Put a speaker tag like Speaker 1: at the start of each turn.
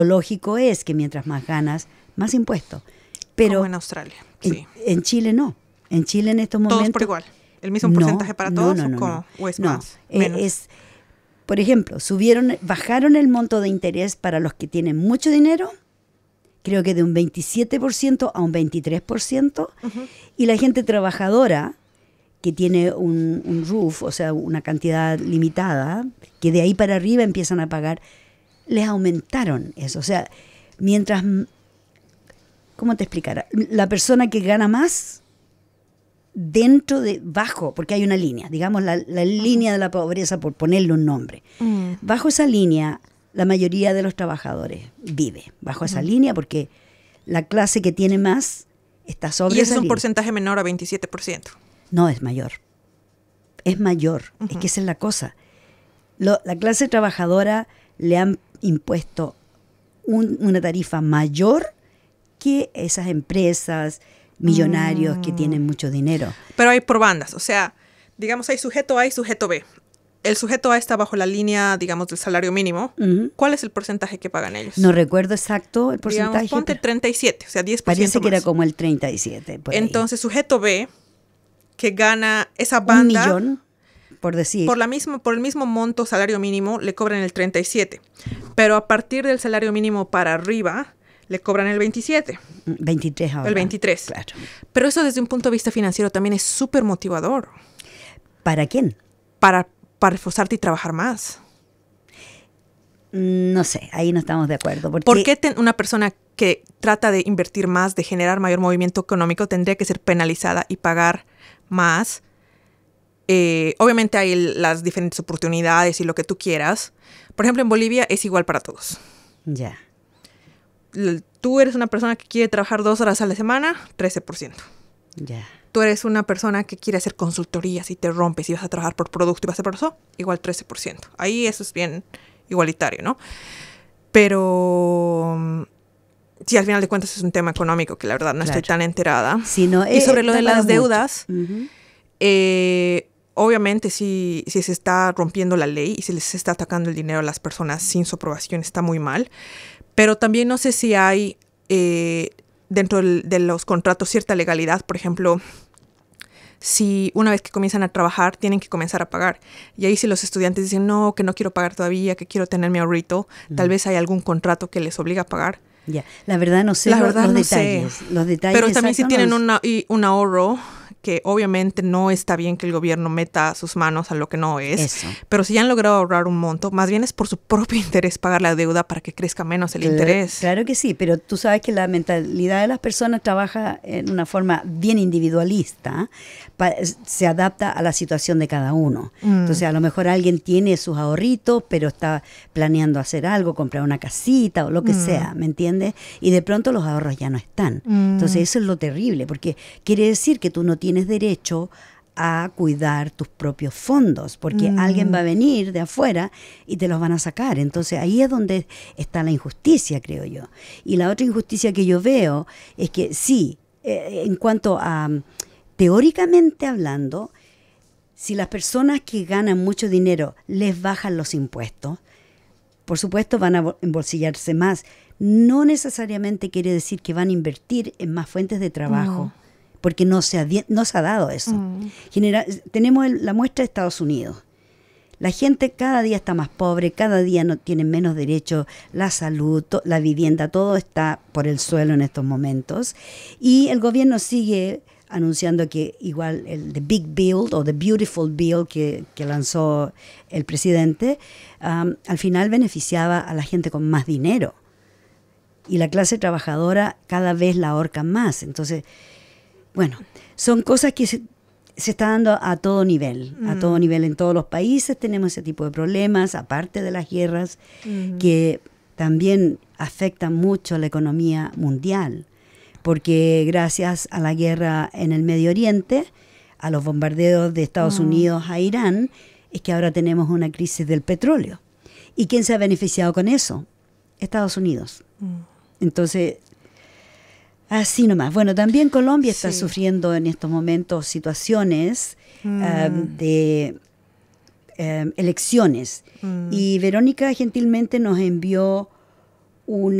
Speaker 1: Lo lógico es que mientras más ganas, más impuestos. Pero
Speaker 2: como en Australia, sí.
Speaker 1: en Chile no. En Chile en estos momentos...
Speaker 2: Todos por igual. ¿El mismo porcentaje para todos o es más? Menos.
Speaker 1: Por ejemplo, bajaron el monto de interés para los que tienen mucho dinero, creo que de un 27% a un 23%, y la gente trabajadora que tiene un roof, o sea, una cantidad limitada, que de ahí para arriba empiezan a pagar, les aumentaron eso. O sea, mientras, ¿cómo te explicara? La persona que gana más, dentro de, bajo, porque hay una línea, digamos la línea de la pobreza, por ponerle un nombre. Bajo esa línea, la mayoría de los trabajadores vive bajo esa línea, porque la clase que tiene más está sobre esa línea.
Speaker 2: ¿Y ese es un porcentaje menor a 27%?
Speaker 1: No, es mayor. Es mayor. Es que esa es la cosa. La clase trabajadora le han impuesto una tarifa mayor que esas empresas, millonarios que tienen mucho dinero.
Speaker 2: Pero hay por bandas, o sea, digamos hay sujeto A y sujeto B. El sujeto A está bajo la línea, digamos, del salario mínimo. ¿Cuál es el porcentaje que pagan ellos?
Speaker 1: No recuerdo exacto el porcentaje.
Speaker 2: Digamos, ponte 37, o sea, 10%
Speaker 1: parece que
Speaker 2: más.
Speaker 1: era como el 37. Por
Speaker 2: entonces, sujeto B, que gana esa banda...
Speaker 1: $1 millón, por decir.
Speaker 2: Por el mismo monto salario mínimo, le cobran el 37. Pero a partir del salario mínimo para arriba, le cobran el 27.
Speaker 1: 23 ahora.
Speaker 2: El 23.
Speaker 1: Claro.
Speaker 2: Pero eso desde un punto de vista financiero también es súper motivador.
Speaker 1: ¿Para quién?
Speaker 2: Para esforzarte y trabajar más.
Speaker 1: No sé, ahí no estamos de acuerdo.
Speaker 2: ¿Por qué una persona que trata de invertir más, de generar mayor movimiento económico, tendría que ser penalizada y pagar más? Obviamente hay las diferentes oportunidades y lo que tú quieras. Por ejemplo, en Bolivia es igual para todos.
Speaker 1: Ya.
Speaker 2: Tú eres una persona que quiere trabajar 2 horas a la semana, 13%.
Speaker 1: Ya.
Speaker 2: Tú eres una persona que quiere hacer consultorías y te rompes y vas a trabajar por producto y vas a hacer por eso, igual 13%. Ahí eso es bien igualitario, ¿no? Pero sí, al final de cuentas es un tema económico que la verdad no estoy tan enterada.
Speaker 1: Sí, no,
Speaker 2: y sobre lo de las deudas, obviamente si se está rompiendo la ley y si les está atacando el dinero a las personas sin su aprobación, está muy mal. Pero también no sé si hay dentro de los contratos cierta legalidad. Por ejemplo, si una vez que comienzan a trabajar tienen que comenzar a pagar. Y ahí si los estudiantes dicen, no, que no quiero pagar todavía, que quiero tener mi ahorrito, tal vez hay algún contrato que les obliga a pagar.
Speaker 1: Ya, la verdad no sé los detalles. Los detalles.
Speaker 2: Pero también si tienen un ahorro, que obviamente no está bien que el gobierno meta sus manos a lo que no es.
Speaker 1: Eso.
Speaker 2: Pero si ya han logrado ahorrar un monto, más bien es por su propio interés pagar la deuda para que crezca menos el interés.
Speaker 1: Claro que sí, pero tú sabes que la mentalidad de las personas trabaja en una forma bien individualista, se adapta a la situación de cada uno. Entonces a lo mejor alguien tiene sus ahorritos, pero está planeando hacer algo, comprar una casita o lo que sea, ¿me entiendes? Y de pronto los ahorros ya no están. Entonces eso es lo terrible, porque quiere decir que tú no tienes derecho a cuidar tus propios fondos, porque alguien va a venir de afuera y te los van a sacar. Entonces ahí es donde está la injusticia, creo yo. Y la otra injusticia que yo veo es que sí, en cuanto a teóricamente hablando, si las personas que ganan mucho dinero les bajan los impuestos, por supuesto van a embolsillarse más. No necesariamente quiere decir que van a invertir en más fuentes de trabajo. Porque no se ha dado eso. Tenemos la muestra de Estados Unidos. La gente cada día está más pobre, cada día no tienen menos derechos, la salud, la vivienda, todo está por el suelo en estos momentos. Y el gobierno sigue anunciando que igual el The Big Bill o The Beautiful Bill que lanzó el presidente, al final beneficiaba a la gente con más dinero. Y la clase trabajadora cada vez la ahorcan más. Entonces, bueno, son cosas que se está dando a todo nivel en todos los países tenemos ese tipo de problemas, aparte de las guerras, que también afectan mucho a la economía mundial, porque gracias a la guerra en el Medio Oriente, a los bombardeos de Estados Unidos a Irán, es que ahora tenemos una crisis del petróleo. ¿Y quién se ha beneficiado con eso? Estados Unidos. Entonces, así nomás. Bueno, también Colombia está sufriendo en estos momentos situaciones de elecciones. Y Verónica gentilmente nos envió un